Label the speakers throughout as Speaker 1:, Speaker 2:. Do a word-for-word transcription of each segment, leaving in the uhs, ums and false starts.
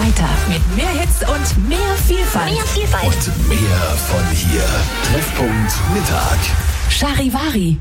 Speaker 1: weiter mit mehr Hits und mehr Vielfalt.
Speaker 2: Mehr Vielfalt.
Speaker 3: Und mehr von hier. Treffpunkt Mittag.
Speaker 1: Charivari.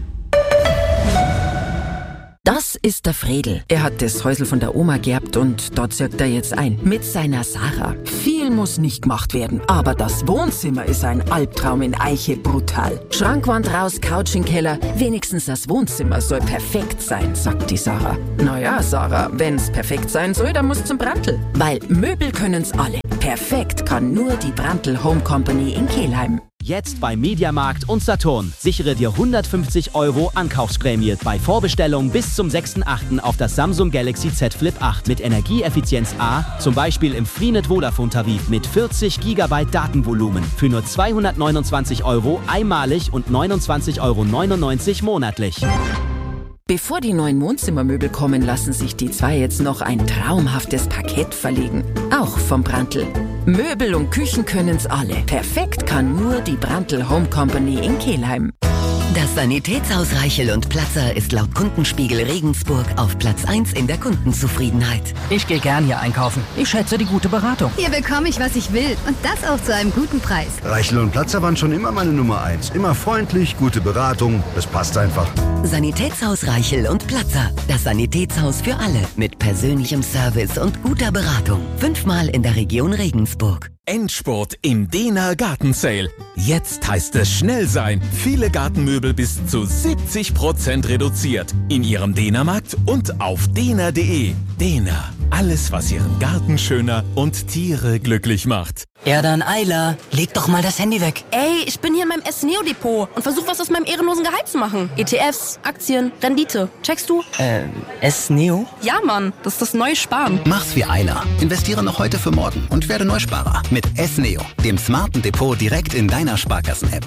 Speaker 4: Das ist der Fredel. Er hat das Häusl von der Oma geerbt und dort zirkt er jetzt ein. Mit seiner Sarah. Viel muss nicht gemacht werden, aber das Wohnzimmer ist ein Albtraum in Eiche brutal. Schrankwand raus, Couch im Keller. Wenigstens das Wohnzimmer soll perfekt sein, sagt die Sarah. Naja, Sarah, wenn's perfekt sein soll, dann muss zum Brandl. Weil Möbel können's alle. Perfekt kann nur die Brandl Home Company in Kelheim.
Speaker 5: Jetzt bei Mediamarkt und Saturn. Sichere dir hundertfünfzig Euro Ankaufsprämie bei Vorbestellung bis zum sechsten achten auf das Samsung Galaxy Z Flip acht mit Energieeffizienz A, zum Beispiel im Freenet Vodafone-Tarif mit vierzig Gigabyte Datenvolumen für nur zweihundertneunundzwanzig Euro einmalig und neunundzwanzig Euro neunundneunzig monatlich.
Speaker 4: Bevor die neuen Wohnzimmermöbel kommen, lassen sich die zwei jetzt noch ein traumhaftes Parkett verlegen. Auch vom Brandl. Möbel und Küchen können's alle. Perfekt kann nur die Brandl Home Company in Kelheim.
Speaker 2: Das Sanitätshaus Reichel und Platzer ist laut Kundenspiegel Regensburg auf Platz eins in der Kundenzufriedenheit.
Speaker 6: Ich gehe gern hier einkaufen. Ich schätze die gute Beratung.
Speaker 7: Hier bekomme ich, was ich will. Und das auch zu einem guten Preis.
Speaker 8: Reichel und Platzer waren schon immer meine Nummer eins. Immer freundlich, gute Beratung. Das passt einfach.
Speaker 2: Sanitätshaus Reichel und Platzer. Das Sanitätshaus für alle. Mit persönlichem Service und guter Beratung. Fünfmal in der Region Regensburg.
Speaker 9: Endspurt im Dena Garten Sale. Jetzt heißt es schnell sein. Viele Gartenmöbel bis zu siebzig Prozent reduziert. In Ihrem Dena-Markt und auf dena punkt de. Dena. Alles, was Ihren Garten schöner und Tiere glücklich macht.
Speaker 6: Ja, dann Eila, leg doch mal das Handy weg.
Speaker 10: Ey, ich bin hier in meinem S-Neo-Depot und versuche was aus meinem ehrenlosen Gehalt zu machen. E T Fs, Aktien, Rendite. Checkst du?
Speaker 6: Ähm, S-Neo?
Speaker 10: Ja, Mann, das ist das neue Sparen.
Speaker 11: Mach's wie Eila. Investiere noch heute für morgen und werde Neusparer. Mit S-Neo, dem smarten Depot direkt in deiner Sparkassen-App.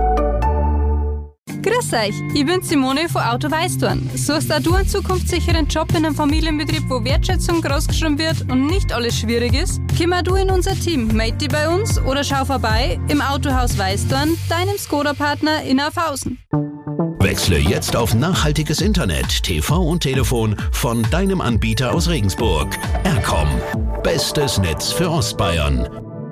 Speaker 12: Grüß euch, ich bin Simone von Auto Weißdorn. Suchst auch du einen zukunftssicheren Job in einem Familienbetrieb, wo Wertschätzung großgeschrieben wird und nicht alles schwierig ist? Komm auch du in unser Team, melde dich bei uns oder schau vorbei im Autohaus Weißdorn, deinem Skoda-Partner in Aufhausen.
Speaker 3: Wechsle jetzt auf nachhaltiges Internet, T V und Telefon von deinem Anbieter aus Regensburg. Aircom. Bestes Netz für Ostbayern.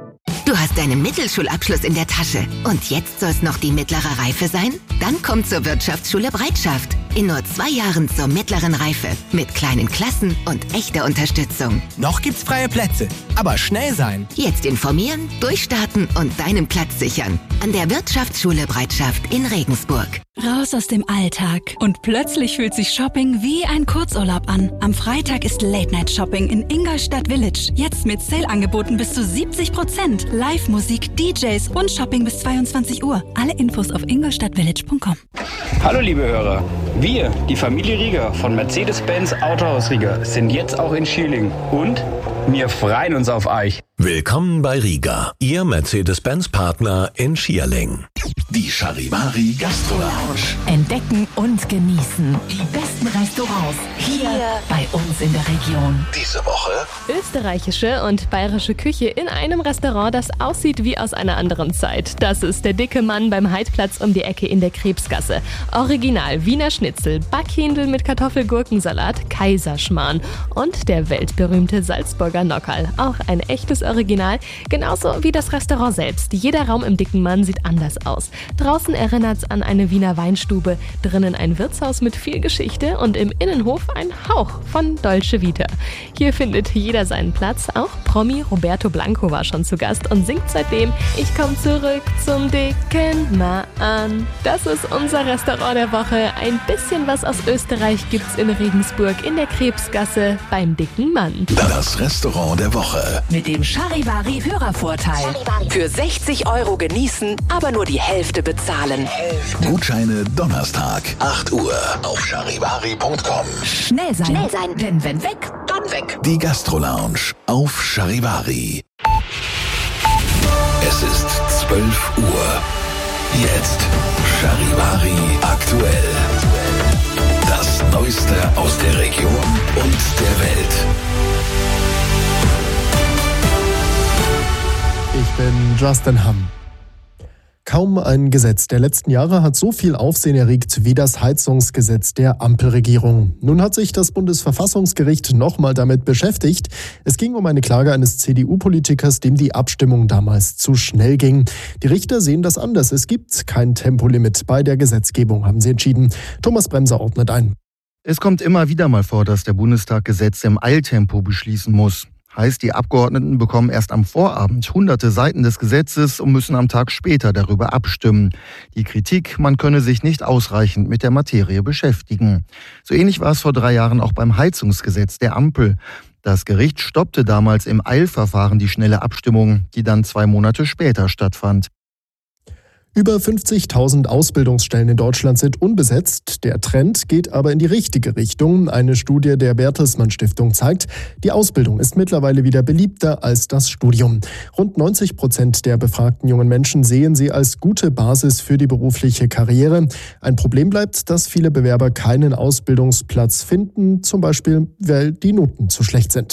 Speaker 2: Du hast deinen Mittelschulabschluss in der Tasche und jetzt soll es noch die mittlere Reife sein? Dann komm zur Wirtschaftsschule Breitschaft. In nur zwei Jahren zur mittleren Reife. Mit kleinen Klassen und echter Unterstützung.
Speaker 13: Noch gibt's freie Plätze, aber schnell sein.
Speaker 2: Jetzt informieren, durchstarten und deinen Platz sichern. An der Wirtschaftsschule Breitschaft in Regensburg.
Speaker 1: Raus aus dem Alltag. Und plötzlich fühlt sich Shopping wie ein Kurzurlaub an. Am Freitag ist Late-Night-Shopping in Ingolstadt Village. Jetzt mit Sale-Angeboten bis zu siebzig Prozent. Live-Musik, D Js und Shopping bis zweiundzwanzig Uhr. Alle Infos auf ingolstadtvillage punkt com.
Speaker 14: Hallo liebe Hörer. Wir, die Familie Rieger von Mercedes-Benz Autohaus Rieger, sind jetzt auch in Schieling. Und wir freuen uns auf euch.
Speaker 3: Willkommen bei Rieger, Ihr Mercedes-Benz-Partner in Schierling. Die Charivari Gastro-Lounge.
Speaker 1: Entdecken und genießen die besten Restaurants hier, hier bei uns in der Region.
Speaker 3: Diese Woche
Speaker 15: österreichische und bayerische Küche in einem Restaurant, das aussieht wie aus einer anderen Zeit. Das ist der dicke Mann beim Heidplatz um die Ecke in der Krebsgasse. Original Wiener Schnitzel, Backhändel mit Kartoffelgurkensalat, Kaiserschmarrn und der weltberühmte Salzburger Nockerl. Auch ein echtes Original, genauso wie das Restaurant selbst. Jeder Raum im dicken Mann sieht anders aus. Draußen erinnert's an eine Wiener Weinstube, drinnen ein Wirtshaus mit viel Geschichte und im Innenhof ein Hauch von Dolce Vita. Hier findet jeder seinen Platz, auch Promi Roberto Blanco war schon zu Gast und singt seitdem Ich komm zurück zum dicken Mann. Das ist unser Restaurant der Woche. Ein bisschen was aus Österreich gibt's in Regensburg in der Krebsgasse beim dicken Mann.
Speaker 3: Das Restaurant der Woche.
Speaker 1: Mit dem Charivari Hörervorteil. Für sechzig Euro genießen, aber nur die Hälfte bezahlen.
Speaker 3: Gutscheine Donnerstag, acht Uhr auf charivari punkt com.
Speaker 1: Schnell sein. Schnell sein. Denn wenn weg, dann weg.
Speaker 3: Die Gastro-Lounge auf Charivari. Es ist zwölf Uhr. Jetzt Charivari aktuell. Das Neueste aus der Region und der Welt.
Speaker 16: Ich bin Justin Hamm. Kaum ein Gesetz der letzten Jahre hat so viel Aufsehen erregt wie das Heizungsgesetz der Ampelregierung. Nun hat sich das Bundesverfassungsgericht nochmal damit beschäftigt. Es ging um eine Klage eines C D U-Politikers, dem die Abstimmung damals zu schnell ging. Die Richter sehen das anders. Es gibt kein Tempolimit bei der Gesetzgebung, haben sie entschieden. Thomas Bremser ordnet ein.
Speaker 17: Es kommt immer wieder mal vor, dass der Bundestag Gesetze im Eiltempo beschließen muss. Heißt, die Abgeordneten bekommen erst am Vorabend hunderte Seiten des Gesetzes und müssen am Tag später darüber abstimmen. Die Kritik, man könne sich nicht ausreichend mit der Materie beschäftigen. So ähnlich war es vor drei Jahren auch beim Heizungsgesetz der Ampel. Das Gericht stoppte damals im Eilverfahren die schnelle Abstimmung, die dann zwei Monate später stattfand.
Speaker 16: Über fünfzigtausend Ausbildungsstellen in Deutschland sind unbesetzt. Der Trend geht aber in die richtige Richtung. Eine Studie der Bertelsmann Stiftung zeigt, die Ausbildung ist mittlerweile wieder beliebter als das Studium. Rund neunzig Prozent der befragten jungen Menschen sehen sie als gute Basis für die berufliche Karriere. Ein Problem bleibt, dass viele Bewerber keinen Ausbildungsplatz finden, zum Beispiel, weil die Noten zu schlecht sind.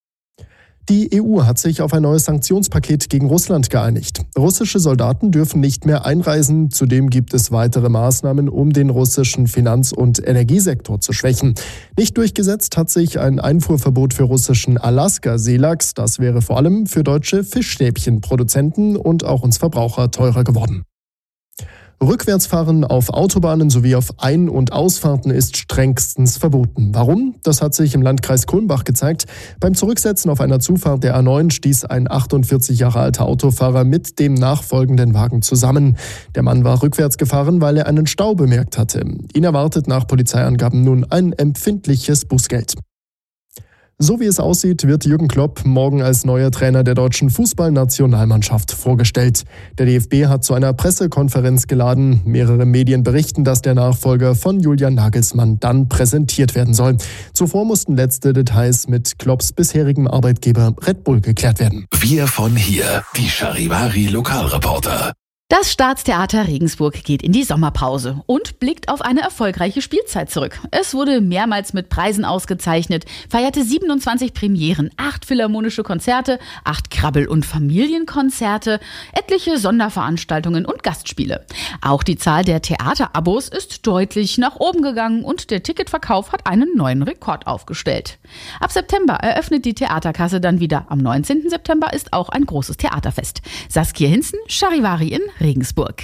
Speaker 16: Die E U hat sich auf ein neues Sanktionspaket gegen Russland geeinigt. Russische Soldaten dürfen nicht mehr einreisen. Zudem gibt es weitere Maßnahmen, um den russischen Finanz- und Energiesektor zu schwächen. Nicht durchgesetzt hat sich ein Einfuhrverbot für russischen Alaska-Seelachs. Das wäre vor allem für deutsche Fischstäbchenproduzenten und auch uns Verbraucher teurer geworden. Rückwärtsfahren auf Autobahnen sowie auf Ein- und Ausfahrten ist strengstens verboten. Warum? Das hat sich im Landkreis Kulmbach gezeigt. Beim Zurücksetzen auf einer Zufahrt der A neun stieß ein achtundvierzig Jahre alter Autofahrer mit dem nachfolgenden Wagen zusammen. Der Mann war rückwärts gefahren, weil er einen Stau bemerkt hatte. Ihn erwartet nach Polizeiangaben nun ein empfindliches Bußgeld. So wie es aussieht, wird Jürgen Klopp morgen als neuer Trainer der deutschen Fußballnationalmannschaft vorgestellt. Der D F B hat zu einer Pressekonferenz geladen. Mehrere Medien berichten, dass der Nachfolger von Julian Nagelsmann dann präsentiert werden soll. Zuvor mussten letzte Details mit Klopps bisherigem Arbeitgeber Red Bull geklärt werden.
Speaker 3: Wir von hier, die Charivari Lokalreporter.
Speaker 18: Das Staatstheater Regensburg geht in die Sommerpause und blickt auf eine erfolgreiche Spielzeit zurück. Es wurde mehrmals mit Preisen ausgezeichnet, feierte siebenundzwanzig Premieren, acht philharmonische Konzerte, acht Krabbel- und Familienkonzerte, etliche Sonderveranstaltungen und Gastspiele. Auch die Zahl der Theaterabos ist deutlich nach oben gegangen und der Ticketverkauf hat einen neuen Rekord aufgestellt. Ab September eröffnet die Theaterkasse dann wieder. Am neunzehnten September ist auch ein großes Theaterfest. Saskia Hinzen, Charivari in Regensburg.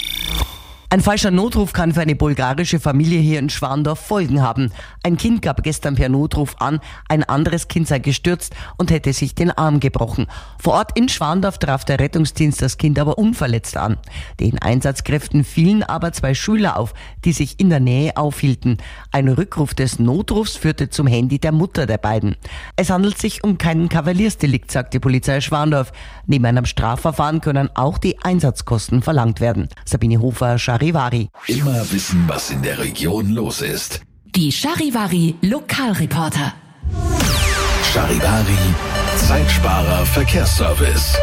Speaker 19: Ein falscher Notruf kann für eine bulgarische Familie hier in Schwandorf Folgen haben. Ein Kind gab gestern per Notruf an, ein anderes Kind sei gestürzt und hätte sich den Arm gebrochen. Vor Ort in Schwandorf traf der Rettungsdienst das Kind aber unverletzt an. Den Einsatzkräften fielen aber zwei Schüler auf, die sich in der Nähe aufhielten. Ein Rückruf des Notrufs führte zum Handy der Mutter der beiden. Es handelt sich um keinen Kavaliersdelikt, sagt die Polizei Schwandorf. Neben einem Strafverfahren können auch die Einsatzkosten verlangt werden. Sabine Hofer, Charivari.
Speaker 3: Immer wissen, was in der Region los ist.
Speaker 1: Die Charivari Lokalreporter.
Speaker 3: Charivari Zeitsparer Verkehrsservice.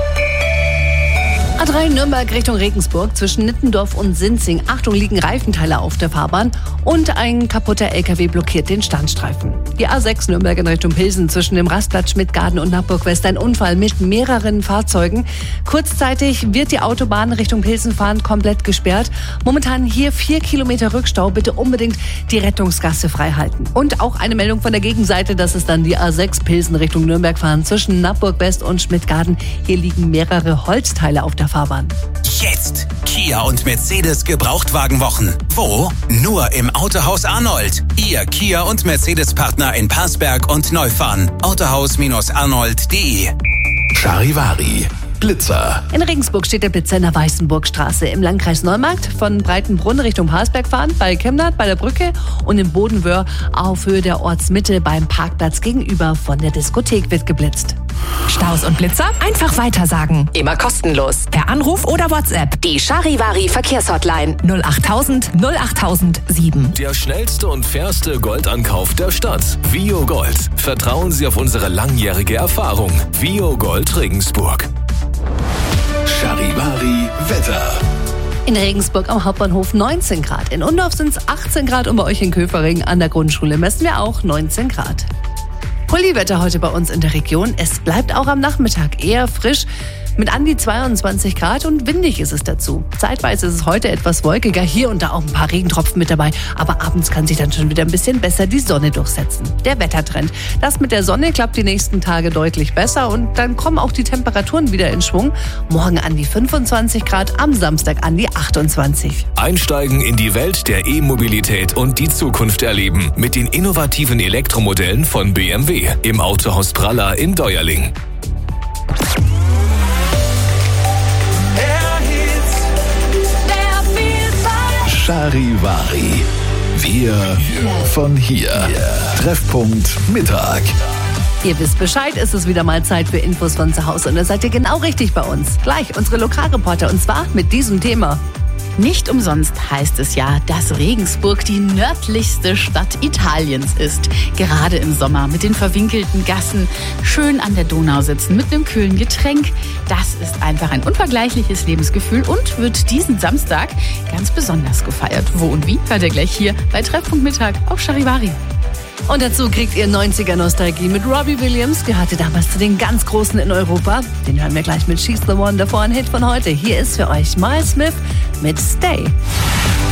Speaker 20: A drei Nürnberg Richtung Regensburg zwischen Nittendorf und Sinzing. Achtung, liegen Reifenteile auf der Fahrbahn und ein kaputter L K W blockiert den Standstreifen. Die A sechs Nürnberg in Richtung Pilsen zwischen dem Rastplatz Schmidtgarten und Nappburg West. Ein Unfall mit mehreren Fahrzeugen. Kurzzeitig wird die Autobahn Richtung Pilsen fahren komplett gesperrt. Momentan hier vier Kilometer Rückstau. Bitte unbedingt die Rettungsgasse frei halten. Und auch eine Meldung von der Gegenseite, das ist dann die A sechs Pilsen Richtung Nürnberg fahren zwischen Nappburg West und Schmidtgarten. Hier liegen mehrere Holzteile auf der Fahrbahn.
Speaker 21: Jetzt Kia und Mercedes Gebrauchtwagenwochen. Wo? Nur im Autohaus Arnold. Ihr Kia und Mercedes Partner in Parsberg und Neufahren. Autohaus Arnold punkt de.
Speaker 3: Charivari Blitzer.
Speaker 20: In Regensburg steht der Blitzer in der Weißenburgstraße. Im Landkreis Neumarkt von Breitenbrunn Richtung Parsberg fahren, bei Chemnat bei der Brücke und im Bodenwöhr auf Höhe der Ortsmitte beim Parkplatz gegenüber von der Diskothek wird geblitzt.
Speaker 22: Staus und Blitzer einfach weitersagen. Immer kostenlos. Per Anruf oder WhatsApp. Die Charivari Verkehrshotline null achttausend null achttausend sieben.
Speaker 23: Der schnellste und fairste Goldankauf der Stadt. Vio Gold. Vertrauen Sie auf unsere langjährige Erfahrung. Vio Gold Regensburg.
Speaker 3: Charivari Wetter.
Speaker 20: In Regensburg am Hauptbahnhof neunzehn Grad. In Undorf sind es achtzehn Grad und bei euch in Köfering an der Grundschule messen wir auch neunzehn Grad. Pulliwetter heute bei uns in der Region. Es bleibt auch am Nachmittag eher frisch mit an die zweiundzwanzig Grad und windig ist es dazu. Zeitweise ist es heute etwas wolkiger, hier und da auch ein paar Regentropfen mit dabei, aber abends kann sich dann schon wieder ein bisschen besser die Sonne durchsetzen. Der Wettertrend. Das mit der Sonne klappt die nächsten Tage deutlich besser und dann kommen auch die Temperaturen wieder in Schwung. Morgen an die fünfundzwanzig Grad, am Samstag an die achtundzwanzig.
Speaker 23: Einsteigen in die Welt der E-Mobilität und die Zukunft erleben mit den innovativen Elektromodellen von B M W im Autohaus Praller in Deuerling.
Speaker 3: Charivari. Wir von hier. Treffpunkt Mittag.
Speaker 20: Ihr wisst Bescheid, ist es wieder mal Zeit für Infos von zu Hause und da seid ihr genau richtig bei uns. Gleich unsere Lokalreporter und zwar mit diesem Thema.
Speaker 18: Nicht umsonst heißt es ja, dass Regensburg die nördlichste Stadt Italiens ist. Gerade im Sommer mit den verwinkelten Gassen, schön an der Donau sitzen mit einem kühlen Getränk. Das ist einfach ein unvergleichliches Lebensgefühl und wird diesen Samstag ganz besonders gefeiert. Wo und wie, hört ihr gleich hier bei Treffpunkt Mittag auf Charivari.
Speaker 20: Und dazu kriegt ihr neunziger-Nostalgie mit Robbie Williams, gehörte damals zu den ganz Großen in Europa. Den hören wir gleich mit She's the One, davor ein Hit von heute. Hier ist für euch Miles Smith mit Stay.